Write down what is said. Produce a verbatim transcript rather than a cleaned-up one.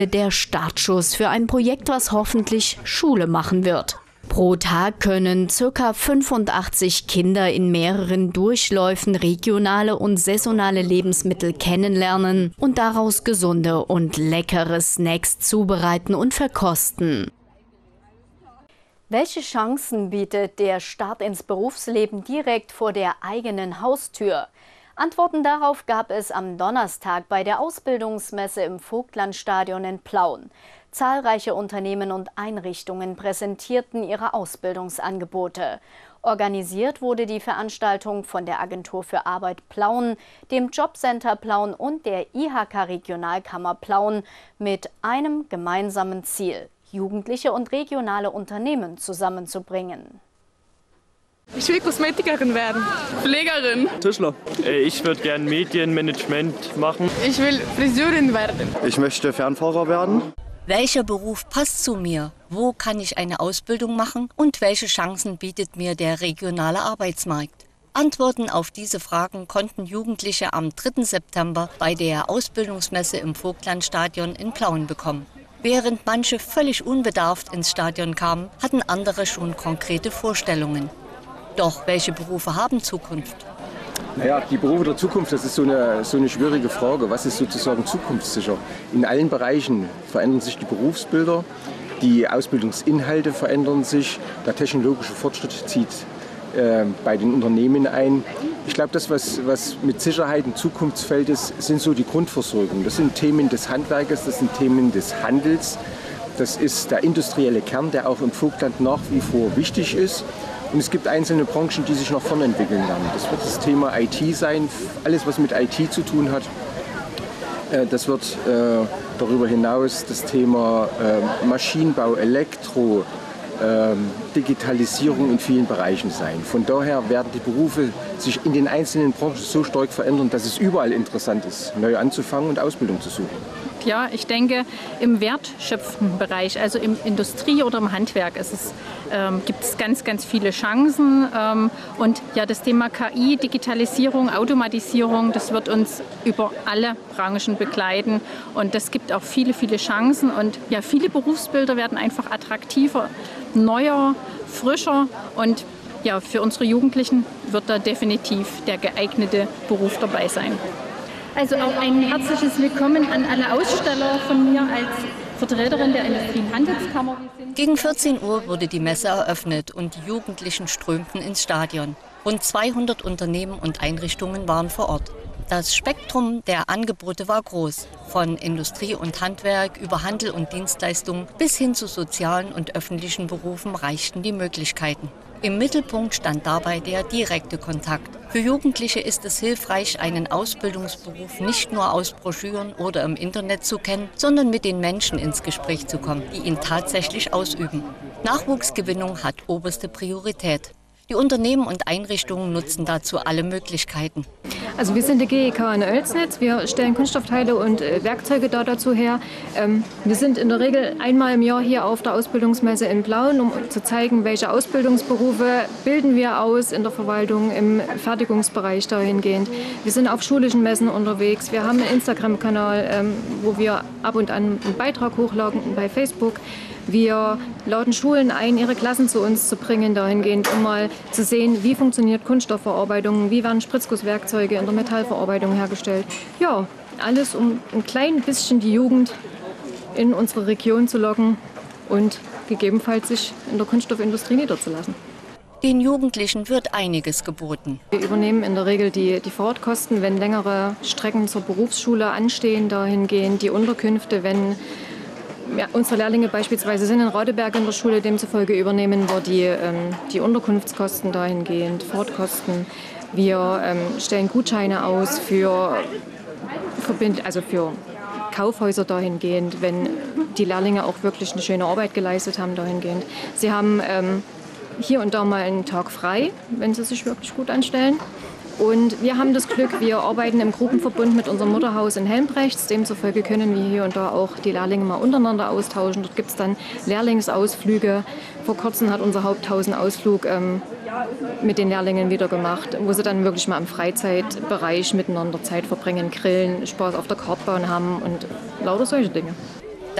Der Startschuss für ein Projekt, was hoffentlich Schule machen wird. Pro Tag können ca. fünfundachtzig Kinder in mehreren Durchläufen regionale und saisonale Lebensmittel kennenlernen und daraus gesunde und leckere Snacks zubereiten und verkosten. Welche Chancen bietet der Start ins Berufsleben direkt vor der eigenen Haustür? Antworten darauf gab es am Donnerstag bei der Ausbildungsmesse im Vogtlandstadion in Plauen. Zahlreiche Unternehmen und Einrichtungen präsentierten ihre Ausbildungsangebote. Organisiert wurde die Veranstaltung von der Agentur für Arbeit Plauen, dem Jobcenter Plauen und der I H K-Regionalkammer Plauen mit einem gemeinsamen Ziel: Jugendliche und regionale Unternehmen zusammenzubringen. Ich will Kosmetikerin werden. Pflegerin. Tischler. Ich würde gerne Medienmanagement machen. Ich will Friseurin werden. Ich möchte Fernfahrer werden. Welcher Beruf passt zu mir? Wo kann ich eine Ausbildung machen? Und welche Chancen bietet mir der regionale Arbeitsmarkt? Antworten auf diese Fragen konnten Jugendliche am dritten September bei der Ausbildungsmesse im Vogtlandstadion in Plauen bekommen. Während manche völlig unbedarft ins Stadion kamen, hatten andere schon konkrete Vorstellungen. Doch welche Berufe haben Zukunft? Naja, die Berufe der Zukunft, das ist so eine, so eine schwierige Frage. Was ist sozusagen zukunftssicher? In allen Bereichen verändern sich die Berufsbilder, die Ausbildungsinhalte verändern sich, der technologische Fortschritt zieht äh, bei den Unternehmen ein. Ich glaube, das, was, was mit Sicherheit ein Zukunftsfeld ist, sind so die Grundversorgung. Das sind Themen des Handwerkes, das sind Themen des Handels. Das ist der industrielle Kern, der auch im Vogtland nach wie vor wichtig ist. Und es gibt einzelne Branchen, die sich nach vorne entwickeln werden. Das wird das Thema I T sein, alles was mit I T zu tun hat. Das wird äh, darüber hinaus das Thema äh, Maschinenbau, Elektro, äh, Digitalisierung in vielen Bereichen sein. Von daher werden die Berufe sich in den einzelnen Branchen so stark verändern, dass es überall interessant ist, neu anzufangen und Ausbildung zu suchen. Ja, ich denke, im wertschöpfenden Bereich, also im Industrie- oder im Handwerk, ist es, ähm, gibt es ganz, ganz viele Chancen. Ähm, und ja, das Thema K I, Digitalisierung, Automatisierung, das wird uns über alle Branchen begleiten. Und das gibt auch viele, viele Chancen. Und ja, viele Berufsbilder werden einfach attraktiver, neuer, frischer. Und ja, für unsere Jugendlichen wird da definitiv der geeignete Beruf dabei sein. Also auch ein herzliches Willkommen an alle Aussteller von mir als Vertreterin der Industrie- und Handelskammer. Gegen vierzehn Uhr wurde die Messe eröffnet und die Jugendlichen strömten ins Stadion. Rund zweihundert Unternehmen und Einrichtungen waren vor Ort. Das Spektrum der Angebote war groß, von Industrie und Handwerk über Handel und Dienstleistungen bis hin zu sozialen und öffentlichen Berufen reichten die Möglichkeiten. Im Mittelpunkt stand dabei der direkte Kontakt. Für Jugendliche ist es hilfreich, einen Ausbildungsberuf nicht nur aus Broschüren oder im Internet zu kennen, sondern mit den Menschen ins Gespräch zu kommen, die ihn tatsächlich ausüben. Nachwuchsgewinnung hat oberste Priorität. Die Unternehmen und Einrichtungen nutzen dazu alle Möglichkeiten. Also wir sind der G E K in Oelsnitz. Wir stellen Kunststoffteile und äh, Werkzeuge da dazu her. Ähm, wir sind in der Regel einmal im Jahr hier auf der Ausbildungsmesse in Plauen, um zu zeigen, welche Ausbildungsberufe bilden wir aus in der Verwaltung, im Fertigungsbereich dahingehend. Wir sind auf schulischen Messen unterwegs. Wir haben einen Instagram-Kanal, ähm, wo wir ab und an einen Beitrag hochladen bei Facebook. Wir laden Schulen ein, ihre Klassen zu uns zu bringen, dahingehend, um mal zu sehen, wie funktioniert Kunststoffverarbeitung, wie werden Spritzgusswerkzeuge in der Metallverarbeitung hergestellt. Ja, alles, um ein klein bisschen die Jugend in unsere Region zu locken und gegebenenfalls sich in der Kunststoffindustrie niederzulassen. Den Jugendlichen wird einiges geboten. Wir übernehmen in der Regel die, die Fahrtkosten, wenn längere Strecken zur Berufsschule anstehen, dahingehend die Unterkünfte, wenn ja, unsere Lehrlinge beispielsweise sind in Radeberg in der Schule, demzufolge übernehmen wir die, ähm, die Unterkunftskosten dahingehend, Fahrtkosten. Wir ähm, stellen Gutscheine aus für, Verbind also für Kaufhäuser dahingehend, wenn die Lehrlinge auch wirklich eine schöne Arbeit geleistet haben dahingehend. Sie haben ähm, hier und da mal einen Tag frei, wenn sie sich wirklich gut anstellen. Und wir haben das Glück, wir arbeiten im Gruppenverbund mit unserem Mutterhaus in Helmbrechts. Demzufolge können wir hier und da auch die Lehrlinge mal untereinander austauschen. Dort gibt es dann Lehrlingsausflüge. Vor kurzem hat unser Haupthaus einen Ausflug ähm, mit den Lehrlingen wieder gemacht, wo sie dann wirklich mal im Freizeitbereich miteinander Zeit verbringen, grillen, Spaß auf der Kartbahn haben und lauter solche Dinge.